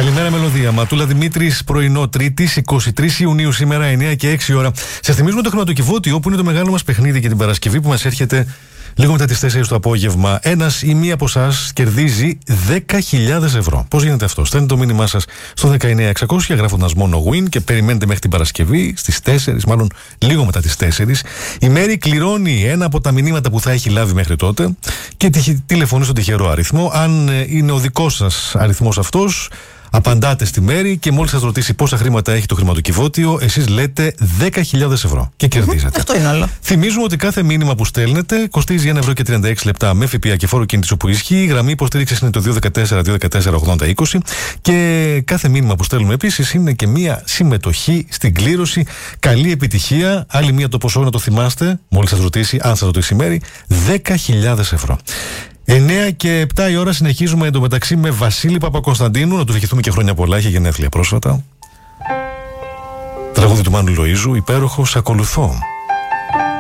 Καλημέρα, Μελωδία. Ματούλα Δημήτρης, πρωινό Τρίτης, 23 Ιουνίου σήμερα, 9 και 6 ώρα. Σας θυμίζουμε το χρηματοκιβώτιο που είναι το μεγάλο μας παιχνίδι για την Παρασκευή που μας έρχεται λίγο μετά τις 4 το απόγευμα. Ένας ή μία από εσάς κερδίζει 10.000 ευρώ. Πώς γίνεται αυτό? Στέλνετε το μήνυμά σας στο 19600 γράφοντας μόνο win και περιμένετε μέχρι την Παρασκευή στις 4, μάλλον λίγο μετά τις 4. Η Μέρη κληρώνει ένα από τα μηνύματα που θα έχει λάβει μέχρι τότε και τηλεφωνεί στον τυχερό αριθμό. Αν είναι ο δικός σας αριθμός αυτός, απαντάτε στη Μέρη και μόλις σας ρωτήσει πόσα χρήματα έχει το χρηματοκιβώτιο, εσείς λέτε 10.000 ευρώ και κερδίζετε. Αυτό είναι όλο. Θυμίζουμε ότι κάθε μήνυμα που στέλνετε κοστίζει 1,36 με ΦΠΑ και φόρο κίνητης όπου ισχύει. Η γραμμή υποστήριξης είναι το 214-214-80-20 και κάθε μήνυμα που στέλνουμε επίσης είναι και μία συμμετοχή στην κλήρωση. Καλή επιτυχία. Άλλη μία το ποσό να το θυμάστε, μόλις σας ρωτήσει, αν σας ρωτήσει η Μέρη, 10.000 ευρώ. 9 και 7 η ώρα συνεχίζουμε εντωμεταξύ με Βασίλη Παπακωνσταντίνου. Να του ευχηθούμε και χρόνια πολλά, είχε γενέθλια πρόσφατα. Τραγούδι του Μάνου Λοΐζου, υπέροχο, «Σ' ακολουθώ».